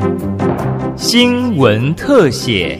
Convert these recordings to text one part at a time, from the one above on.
新闻特写。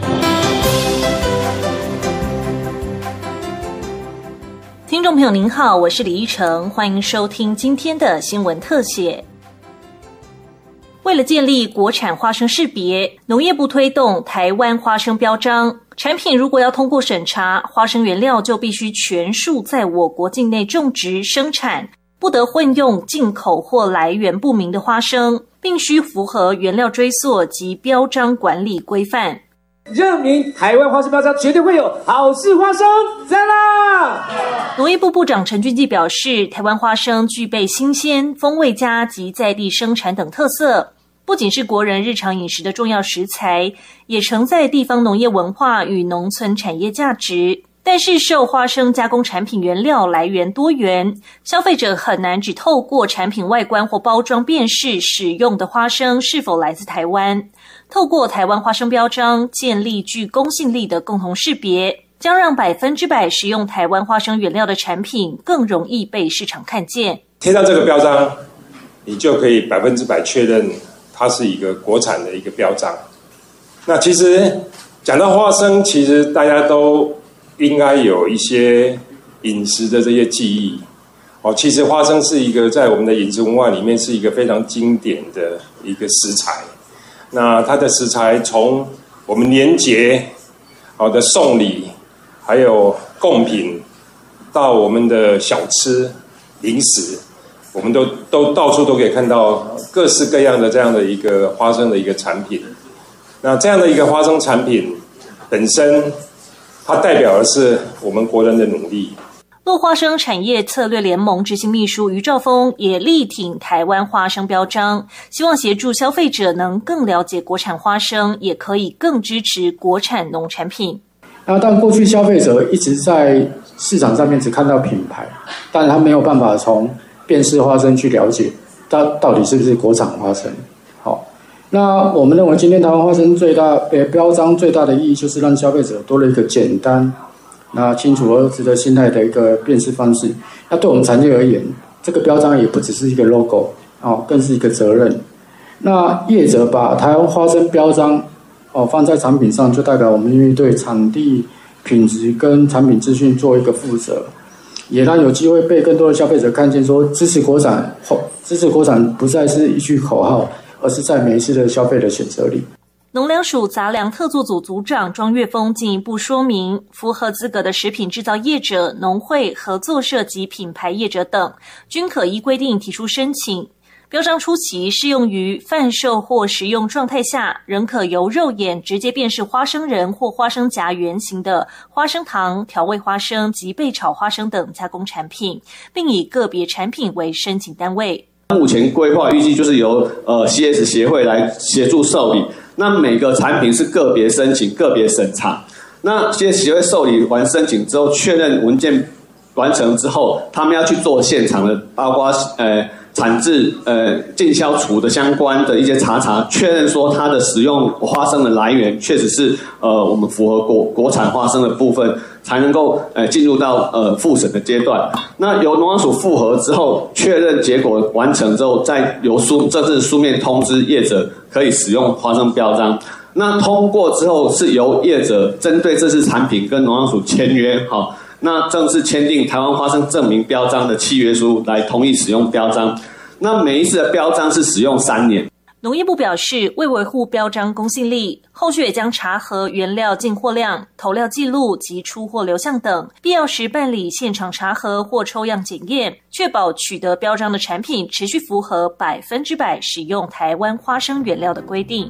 听众朋友您好，我是李依晨，欢迎收听今天的新闻特写。为了建立国产花生识别，农业部推动台湾花生标章，产品如果要通过审查，花生原料就必须全数在我国境内种植生产，不得混用进口或来源不明的花生，并须符合原料追溯及标章管理规范。 认明台湾花生标章绝对会有好事花生，赞啦！ 农业部部长陈俊基表示，台湾花生具备新鲜、风味佳及在地生产等特色，不仅是国人日常饮食的重要食材，也承载地方农业文化与农村产业价值。但是受花生加工产品原料来源多元，消费者很难只透过产品外观或包装辨识使用的花生是否来自台湾。透过台湾花生标章建立具公信力的共同识别，将让100%使用台湾花生原料的产品更容易被市场看见。 贴上这个标章，你就可以100%确认它是一个国产的一个标章。那其实讲到花生，其实大家都应该有一些饮食的这些记忆。其实花生是一个在我们的饮食文化里面是一个非常经典的一个食材。那它的食材从我们年节的送礼，还有贡品，到我们的小吃、零食，我们都到处都可以看到各式各样的这样的一个花生的一个产品。那这样的一个花生产品本身，它代表的是我们国人的努力。 陆花生产业策略联盟执行秘书于兆峰也力挺台湾花生标章，希望协助消费者能更了解国产花生，也可以更支持国产农产品。 但过去消费者一直在市场上面只看到品牌，但他没有办法从辨识花生去了解它到底是不是国产花生。好，那我们认为今天台湾花生标章最大的意义就是让消费者多了一个简单、那清楚而值得信赖的一个辨识方式。那对我们产业而言，这个标章也不只是一个 logo， 更是一个责任。那业者把台湾花生标章放在产品上，就代表我们愿意对产地品质跟产品资讯做一个负责，也让有机会被更多的消费者看见说支持国产不再是一句口号，而是在每一次的消费的选择里。 农粮署杂粮特作组组长庄岳峰进一步说明，符合资格的食品制造业者、农会、合作社及品牌业者等，均可依规定提出申请。标章初期适用于贩售或食用状态下，仍可由肉眼直接辨识花生仁或花生荚原型的花生糖、调味花生及被炒花生等加工产品，并以个别产品为申请单位。 目前规划预计就是由CS 协会来协助受理，那每个产品是个别申请、个别审查。那CS 协会受理完申请之后，确认文件完成之后，他们要去做现场的，包括产制进销除的相关的一些查，确认说它的使用花生的来源确实是我们符合国产花生的部分，才能够进入到复审的阶段。那由农粮署复核之后，确认结果完成之后，再由正式书面通知业者可以使用花生标章。那通过之后，是由业者针对这次产品跟农粮署签约，那正式签订台湾花生证明标章的契约书，来同意使用标章。那每一次的标章是使用3年。 农业部表示，为维护标章公信力，后续也将查核原料进货量、投料记录及出货流向等，必要时办理现场查核或抽样检验，确保取得标章的产品持续符合100%使用台湾花生原料的规定。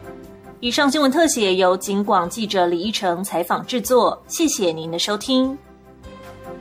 以上新闻特写由警广记者李依晨采访制作，谢谢您的收听。